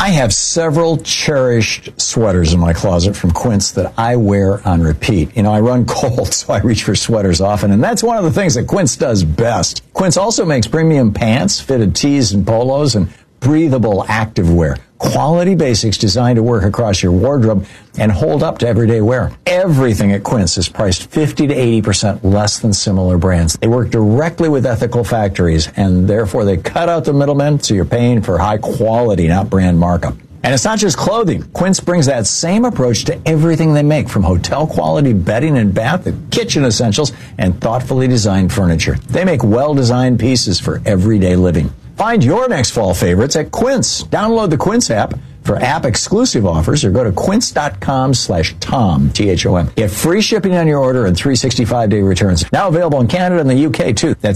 I have several cherished sweaters in my closet from Quince that I wear on repeat. You know, I run cold, so I reach for sweaters often, and that's one of the things that Quince does best. Quince also makes premium pants, fitted tees and polos, and breathable activewear. Quality basics designed to work across your wardrobe and hold up to everyday wear. Everything at Quince is priced 50 to 80% less than similar brands. They work directly with ethical factories, and therefore they cut out the middlemen, so you're paying for high quality, not brand markup. And it's not just clothing. Quince brings that same approach to everything they make, from hotel-quality bedding and bath to kitchen essentials and thoughtfully designed furniture. They make well-designed pieces for everyday living. Find your next fall favorites at Quince. Download the Quince app for app-exclusive offers or go to quince.com/Tom, T-H-O-M. Get free shipping on your order and 365-day returns. Now available in Canada and the UK, too. That's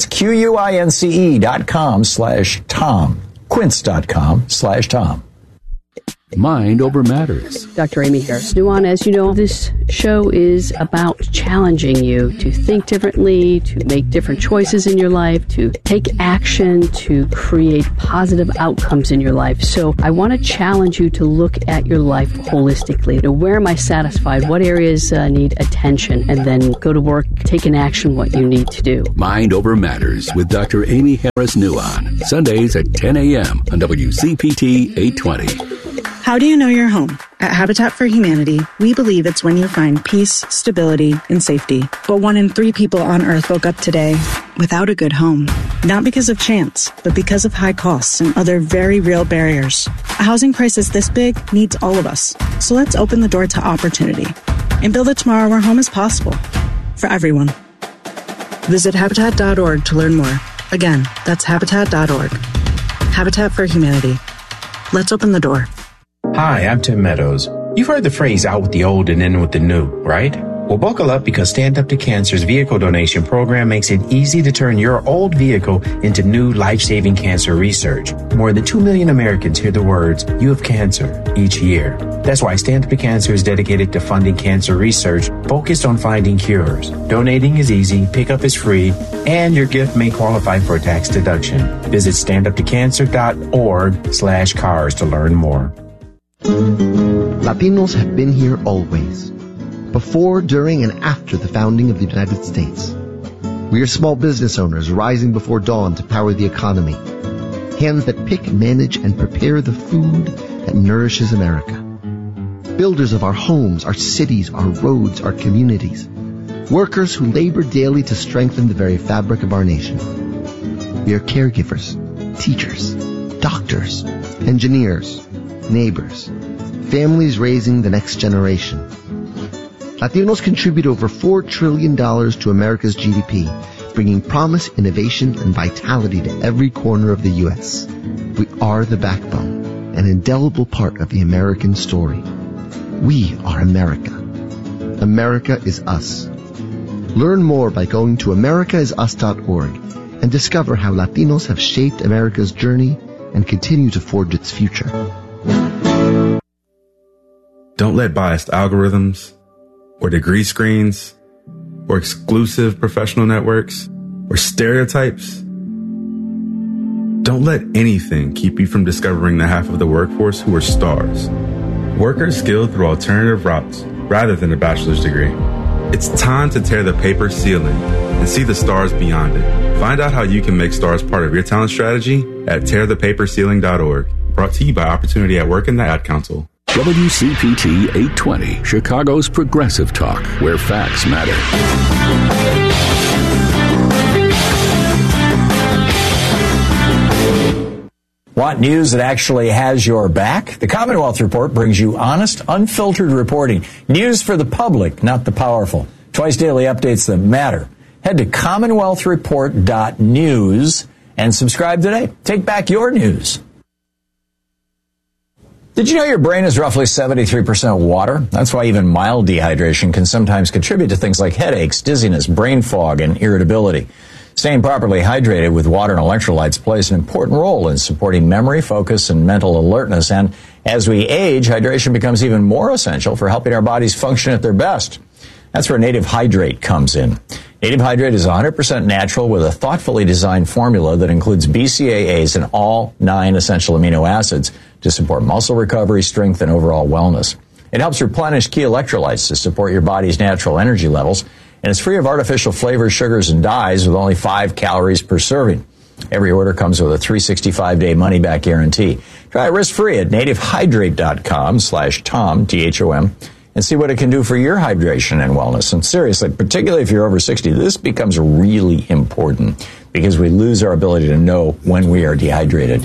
QUINCE.com/Tom. Quince.com/Tom. Mind Over Matters. Dr. Amy Harris Nuwan. As you know, this show is about challenging you to think differently, to make different choices in your life, to take action, to create positive outcomes in your life. So I want to challenge you to look at your life holistically. To where am I satisfied? What areas need attention? And then go to work, take in action what you need to do. Mind Over Matters with Dr. Amy Harris Nuwan. Sundays at 10 a.m. on WCPT 820. How do you know you're home? At Habitat for Humanity, we believe it's when you find peace, stability, and safety. But 1 in 3 people on Earth woke up today without a good home. Not because of chance, but because of high costs and other very real barriers. A housing crisis this big needs all of us. So let's open the door to opportunity and build a tomorrow where home is possible for everyone. Visit Habitat.org to learn more. Again, that's Habitat.org. Habitat for Humanity. Let's open the door. Hi, I'm Tim Meadows. You've heard the phrase out with the old and in with the new, right? Well, buckle up, because Stand Up to Cancer's vehicle donation program makes it easy to turn your old vehicle into new life-saving cancer research. More than 2 million Americans hear the words, "You have cancer," each year. That's why Stand Up to Cancer is dedicated to funding cancer research focused on finding cures. Donating is easy, pickup is free, and your gift may qualify for a tax deduction. Visit standuptocancer.org/cars to learn more. Latinos have been here always, before, during, and after the founding of the United States. We are small business owners rising before dawn to power the economy, hands that pick, manage, and prepare the food that nourishes America. Builders of our homes, our cities, our roads, our communities. Workers who labor daily to strengthen the very fabric of our nation. We are caregivers, teachers, doctors, engineers, neighbors, families raising the next generation. Latinos contribute over $4 trillion to America's GDP, bringing promise, innovation, and vitality to every corner of the U.S. We are the backbone, an indelible part of the American story. We are America. America is us. Learn more by going to americaisus.org and discover how Latinos have shaped America's journey and continue to forge its future. Don't let biased algorithms or degree screens or exclusive professional networks or stereotypes. Don't let anything keep you from discovering the half of the workforce who are stars. Workers skilled through alternative routes rather than a bachelor's degree. It's time to tear the paper ceiling and see the stars beyond it. Find out how you can make stars part of your talent strategy at tearthepaperceiling.org. Brought to you by Opportunity at Work and the Ad Council. WCPT 820, Chicago's progressive talk, where facts matter. Want news that actually has your back? The Commonwealth Report brings you honest, unfiltered reporting. News for the public, not the powerful. Twice daily updates that matter. Head to commonwealthreport.news and subscribe today. Take back your news. Did you know your brain is roughly 73% water? That's why even mild dehydration can sometimes contribute to things like headaches, dizziness, brain fog, and irritability. Staying properly hydrated with water and electrolytes plays an important role in supporting memory, focus, and mental alertness. And as we age, hydration becomes even more essential for helping our bodies function at their best. That's where Native Hydrate comes in. Native Hydrate is 100% natural with a thoughtfully designed formula that includes BCAAs and all 9 essential amino acids to support muscle recovery, strength, and overall wellness. It helps replenish key electrolytes to support your body's natural energy levels, and it's free of artificial flavors, sugars, and dyes with only 5 calories per serving. Every order comes with a 365-day money-back guarantee. Try it risk-free at nativehydrate.com/Tom, T-H-O-M, and see what it can do for your hydration and wellness. And seriously, particularly if you're over 60, this becomes really important because we lose our ability to know when we are dehydrated.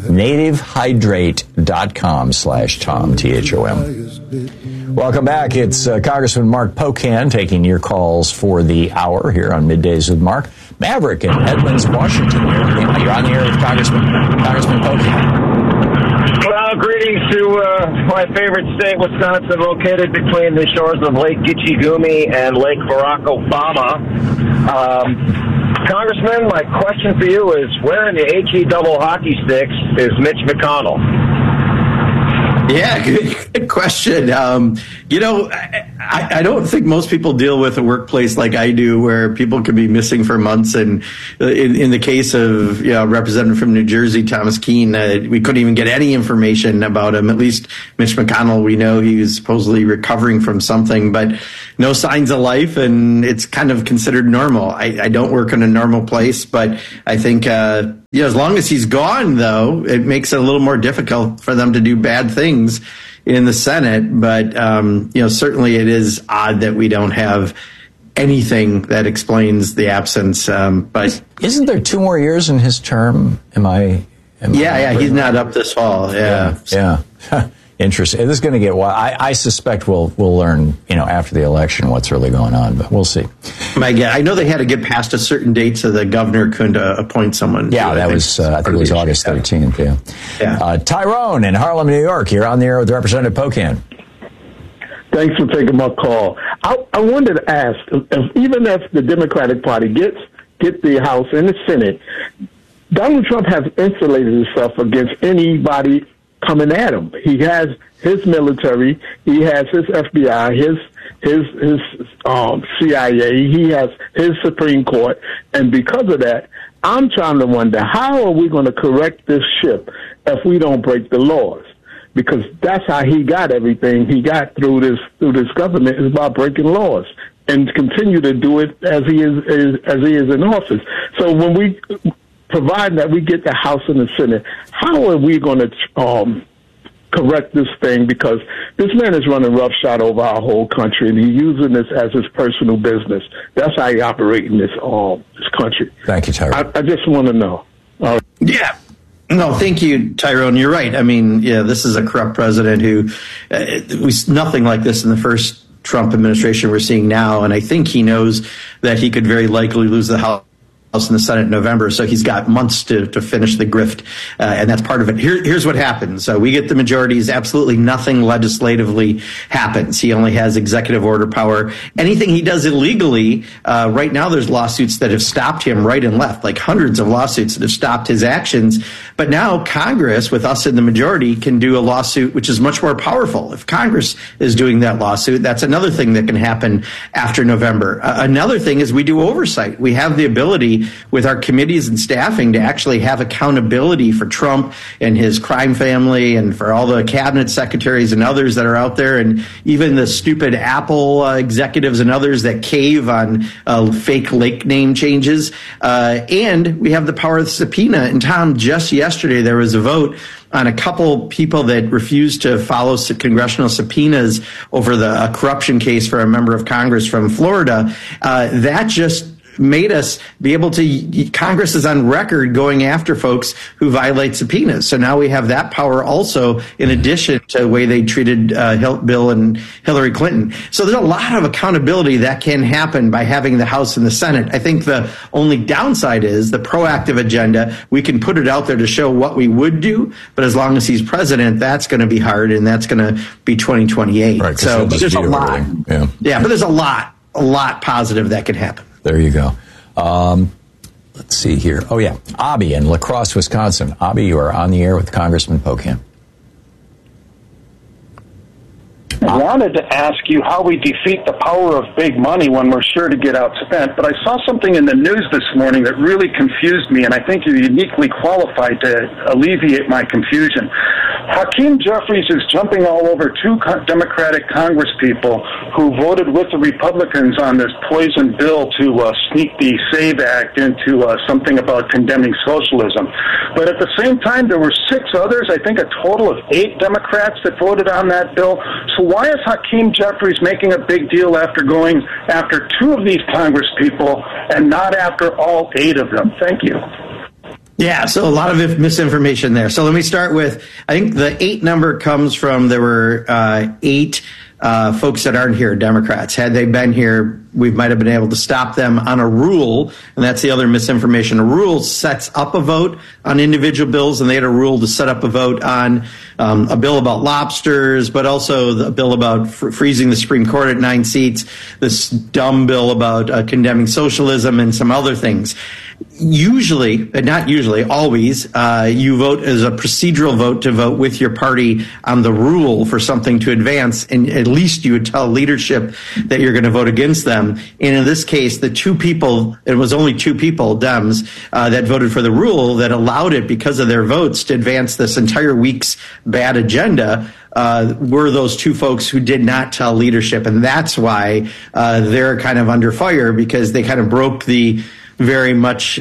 nativehydrate.com/Tom, T-H-O-M. Welcome back. It's Congressman Mark Pocan taking your calls for the hour here on Middays with Mark. Maverick in Edmonds, Washington. You're on the air with Congressman Pocan. Well, greetings to my favorite state, Wisconsin, located between the shores of Lake Gitchigumi and Lake Barack Obama. Congressman, my question for you is, where in the HE double hockey sticks is Mitch McConnell? Yeah, good question. I don't think most people deal with a workplace like I do, where people can be missing for months. And in the case of Representative from New Jersey, Thomas Keene, we couldn't even get any information about him. At least Mitch McConnell, we know he was supposedly recovering from something, but no signs of life, and it's kind of considered normal. I don't work in a normal place, but I think as long as he's gone, though, it makes it a little more difficult for them to do bad things in the Senate. But, certainly it is odd that we don't have anything that explains the absence. But isn't there 2 more years in his term? Yeah, he's not up this fall. Yeah. Interesting. This is going to get wild. I suspect we'll learn, after the election what's really going on, but we'll see. I know they had to get past a certain date so the governor couldn't appoint someone. Yeah, I think it was August 13th. Yeah. Tyrone in Harlem, New York. You're on the air with Representative Pocan. Thanks for taking my call. I wanted to ask, even if the Democratic Party get the House and the Senate, Donald Trump has insulated himself against anybody coming at him. He has his military, he has his FBI, his CIA, he has his Supreme Court, and because of that, I'm trying to wonder, how are we going to correct this ship if we don't break the laws? Because that's how he got everything he got through this government, is by breaking laws, and continue to do it as he is in office. So when we provide that we get the House and the Senate, how are we going to correct this thing? Because this man is running roughshod over our whole country, and he's using this as his personal business. That's how he operates in this country. Thank you, Tyrone. I just want to know. Yeah. No, thank you, Tyrone. You're right. I mean, this is a corrupt president who was nothing like this in the first Trump administration we're seeing now, and I think he knows that he could very likely lose the House in the Senate in November, so he's got months to finish the grift, and that's part of it. Here's what happens. So we get the majorities. Absolutely nothing legislatively happens. He only has executive order power. Anything he does illegally, right now there's lawsuits that have stopped him right and left, like hundreds of lawsuits that have stopped his actions. But now Congress, with us in the majority, can do a lawsuit which is much more powerful. If Congress is doing that lawsuit, that's another thing that can happen after November. Another thing is we do oversight. We have the ability with our committees and staffing to actually have accountability for Trump and his crime family, and for all the cabinet secretaries and others that are out there, and even the stupid Apple executives and others that cave on fake lake name changes. And we have the power of the subpoena. And Tom, just yesterday there was a vote on a couple people that refused to follow congressional subpoenas over the corruption case for a member of Congress from Florida. That just made us be able to, Congress is on record going after folks who violate subpoenas. So now we have that power also, in addition to the way they treated Bill and Hillary Clinton. So there's a lot of accountability that can happen by having the House and the Senate. I think the only downside is the proactive agenda. We can put it out there to show what we would do, but as long as he's president, that's going to be hard, and that's going to be 2028. Right, so but there's a lot. Yeah, but there's a lot positive that can happen. There you go. Let's see here. Oh, yeah. Abby in La Crosse, Wisconsin. Abby, you are on the air with Congressman Pocan. I wanted to ask you how we defeat the power of big money when we're sure to get outspent, but I saw something in the news this morning that really confused me, and I think you're uniquely qualified to alleviate my confusion. Hakeem Jeffries is jumping all over two Democratic congresspeople who voted with the Republicans on this poison bill to sneak the SAVE Act into something about condemning socialism. But at the same time, there were 6 others, I think a total of 8 Democrats that voted on that bill. So why is Hakeem Jeffries making a big deal after going after 2 of these congresspeople and not after all 8 of them? Thank you. Yeah, so a lot of misinformation there. So let me start with, I think the 8 number comes from, there were 8 folks that aren't here, Democrats. Had they been here, we might have been able to stop them on a rule, and that's the other misinformation. A rule sets up a vote on individual bills, and they had a rule to set up a vote on a bill about lobsters, but also the bill about freezing the Supreme Court at 9 seats, this dumb bill about condemning socialism, and some other things. Usually, not usually, always, you vote as a procedural vote to vote with your party on the rule for something to advance, and at least you would tell leadership that you're going to vote against them. And in this case, the 2 people, it was only 2 people, Dems, that voted for the rule that allowed it because of their votes to advance this entire week's bad agenda. Were those 2 folks who did not tell leadership. And that's why they're kind of under fire, because they kind of broke the very much,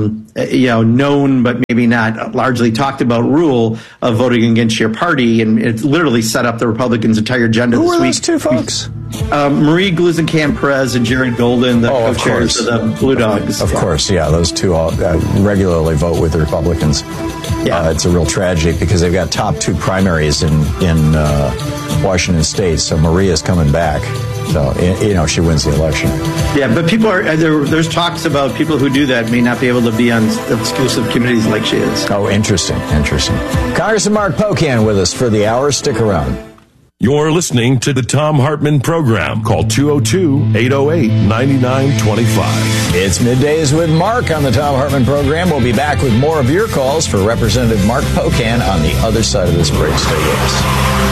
known but maybe not largely talked about rule of voting against your party, and it literally set up the Republicans' entire agenda this week. Who were those 2 folks? Marie Gluesenkamp-Perez and Jared Golden, the co-chairs of the Blue Dogs. Of course, those 2 all, regularly vote with the Republicans. Yeah, it's a real tragedy because they've got top 2 primaries in Washington State, so Maria's coming back. So, she wins the election. Yeah, but people are there's talks about people who do that may not be able to be on exclusive committees like she is. Oh, interesting. Congressman Mark Pocan with us for the hour. Stick around. You're listening to the Thom Hartmann Program. Call 202-808-9925. It's Middays with Mark on the Thom Hartmann Program. We'll be back with more of your calls for Representative Mark Pocan on the other side of this break. Stay with us.